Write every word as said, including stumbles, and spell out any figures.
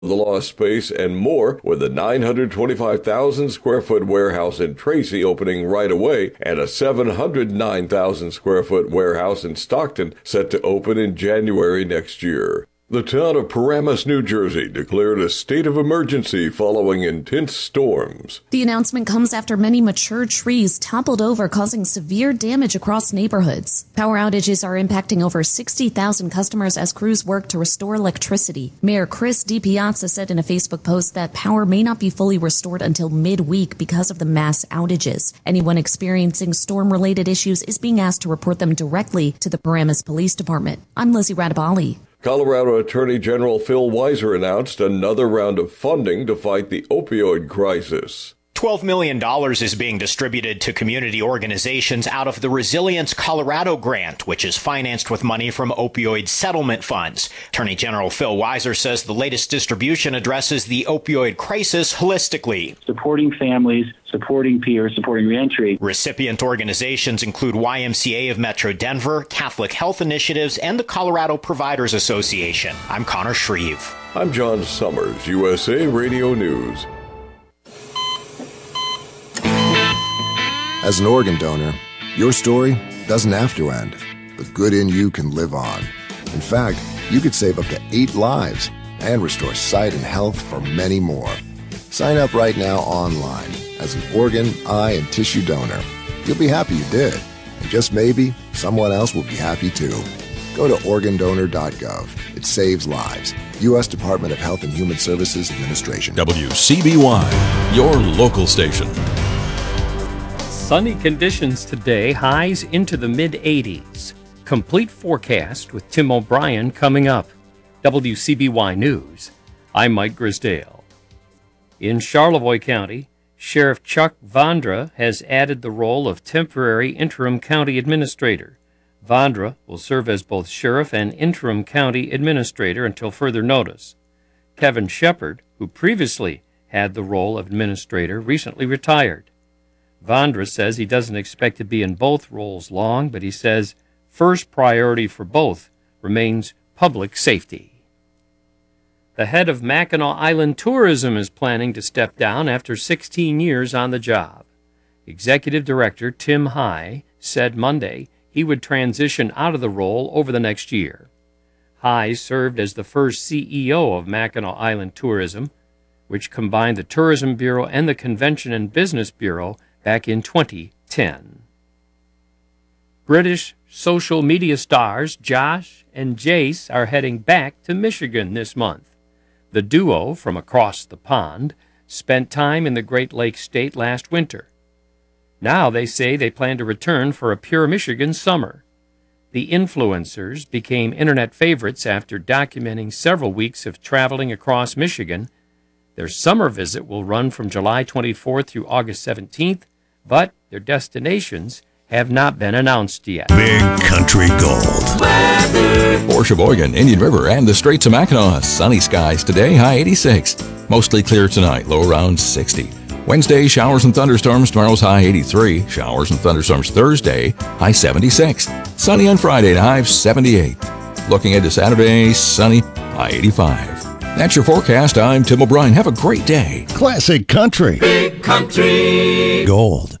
the lost space and more, with a nine hundred twenty-five thousand square foot warehouse in Tracy opening right away and a seven hundred nine thousand square foot warehouse in Stockton set to open in January next year. The town of Paramus, New Jersey, declared a state of emergency following intense storms. The announcement comes after many mature trees toppled over, causing severe damage across neighborhoods. Power outages are impacting over sixty thousand customers as crews work to restore electricity. Mayor Chris DiPiazza said in a Facebook post that power may not be fully restored until midweek because of the mass outages. Anyone experiencing storm-related issues is being asked to report them directly to the Paramus Police Department. I'm Lizzie Radabali. Colorado Attorney General Phil Weiser announced another round of funding to fight the opioid crisis. twelve million dollars is being distributed to community organizations out of the Resilience Colorado grant, which is financed with money from opioid settlement funds. Attorney General Phil Weiser says the latest distribution addresses the opioid crisis holistically. Supporting families, supporting peers, supporting reentry. Recipient organizations include Y M C A of Metro Denver, Catholic Health Initiatives, and the Colorado Providers Association. I'm Connor Shreve. I'm John Summers, U S A Radio News. As an organ donor, your story doesn't have to end. The good in you can live on. In fact, you could save up to eight lives and restore sight and health for many more. Sign up right now online as an organ, eye, and tissue donor. You'll be happy you did. And just maybe, someone else will be happy too. Go to organ donor dot gov. It saves lives. U S Department of Health and Human Services Administration. W C B Y, your local station. Sunny conditions today, highs into the mid eighties. Complete forecast with Tim O'Brien coming up. W C B Y News, I'm Mike Grisdale. In Charlevoix County, Sheriff Chuck Vondra has added the role of temporary interim county administrator. Vondra will serve as both sheriff and interim county administrator until further notice. Kevin Shepard, who previously had the role of administrator, recently retired. Vondra says he doesn't expect to be in both roles long, but he says first priority for both remains public safety. The head of Mackinac Island Tourism is planning to step down after sixteen years on the job. Executive Director Tim High said Monday he would transition out of the role over the next year. High served as the first C E O of Mackinac Island Tourism, which combined the Tourism Bureau and the Convention and Business Bureau back in twenty ten. British social media stars Josh and Jace are heading back to Michigan this month. The duo from across the pond spent time in the Great Lakes state last winter. Now they say they plan to return for a pure Michigan summer. The influencers became internet favorites after documenting several weeks of traveling across Michigan. Their summer visit will run from July twenty-fourth through August seventeenth, but their destinations have not been announced yet. Big Country Gold. For Sheboygan, Indian River, and the Straits of Mackinac, sunny skies today, high eighty-six. Mostly clear tonight, low around sixty. Wednesday, showers and thunderstorms, tomorrow's high eighty-three. Showers and thunderstorms Thursday, high seventy-six. Sunny on Friday, high seventy-eight. Looking into Saturday, sunny, high eighty-five. That's your forecast. I'm Tim O'Brien. Have a great day. Classic country. Big Country Gold.